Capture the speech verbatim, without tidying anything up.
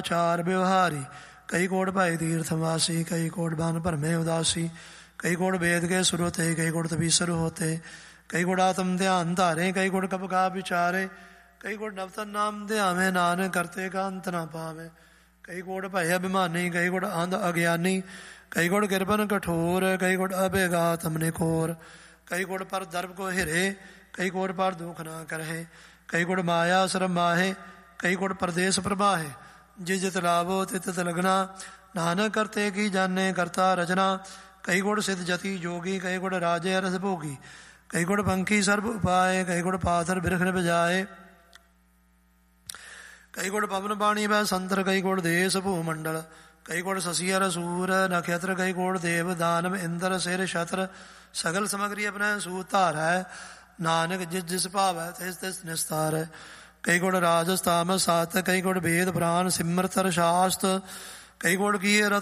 ਚਾਰ ਵਿਵਹਾਰੀ। ਕਈ ਕੋਟ ਭਾਈ ਤੀਰਥ ਵਾਸੀ, ਕਈ ਕੋਟ ਬਨ ਭਰਮੇ ਉਦਾਸੀ। ਕਈ ਕੋਟ ਵੇਦ ਕੇ ਸੁਰ ਹੋਤੇ, ਕਈ ਕੋਟ ਤਪੀਸਰ ਹੋਤੇ। ਕਈ ਕੋਟ ਆਤਮ ਧਿਆਨ ਧਾਰੇ, ਕਈ ਕੋਟ ਕਪ ਕਾ ਵਿਚਾਰੇ। ਕਈ ਕੋਟ ਨਵਤਨ ਨਾਮ ਧਿਆਵੇਂ, ਨਾਨਕ ਕਰਤੇ ਕਾ ਅੰਤ ਨਾ ਪਾਵੇ। ਕਈ ਕੋਟ ਭੈ ਅਭਿਮਾਨੀ, ਕਈ ਕੋਟ ਅੰਧ ਅਗਿਆਨੀ। ਕਈ ਕੋਟ ਕਿਰਪਨ ਕਠੋਰ, ਕਈ ਕੋਟ ਅਭੇਗਾ ਤਮਨੇ ਕੋਰ। ਕਈ ਕੋਟ ਪਰ ਦਰਬ ਕੋ ਹਿਰੇ, ਕਈ ਕੋਟ ਪਰ ਦੁਖ ਨਾ ਕਰਹਿ। ਕਈ ਕੋਟ ਮਾਇਆ ਸਰਮ ਮਾਹੇ, ਕਈ ਕੋਟ ਪਰਦੇਸ ਪ੍ਰਭਾਹੇ। ਜਿਸ ਜਿਤ ਲਾਭੋ ਤਿਤ ਤਿਤ ਲਗਨਾ, ਨਾਨਕ ਕਰਤੇ ਕੀ ਜਾਣੇ ਕਰਤਾ ਰਚਨਾ। ਕਈ ਕੋਟ ਸਿੱਧ ਜਤੀ ਜੋਗੀ, ਕਈ ਕੋਟ ਰਾਜੇ ਰਸ ਭੋਗੀ। ਕਈ ਕੋਟ ਪੰਖੀ ਸਰਬ ਉਪਾਏ, ਕਈ ਕੋਟ ਪਾਥਰ ਬਿਰਖ ਬਜਾਏ। ਕਈ ਕੋਟ ਪਵਨ ਬਾਣੀ ਬੈ ਸੰਤਰ, ਕਈ ਕੋਟ ਦੇਸ ਭੂ ਮੰਡਲ। ਕਈ ਕੋਟ ਸਸੀ ਅਰ ਸੂਰ ਨਖੇਤਰ, ਕਈ ਕੋਟ ਦੇਵ ਦਾਨਵ ਇੰਦਰ ਸਿਰ ਛਤਰ। ਸਗਲ ਸਮਗਰੀ ਆਪਣਾ ਸੂਤ ਧਾਰ ਹੈ, ਨਾਨਕ ਜਿਸ ਜਿਸ ਭਾਵੈ ਤਿਸ ਤਿਸ ਨਿਸਤਾਰ ਹੈ। ਕਈ ਕੋਟ ਰਾਜਸ ਤਾਮਸ ਸਤ, ਕਈ ਕੋਟ ਵੇਦ ਪੁਰਾਨ ਸਿਮਰਤਰ ਸ਼ਾਸਤ। ਕਈ ਕੋਟ ਕੀ ਰਤ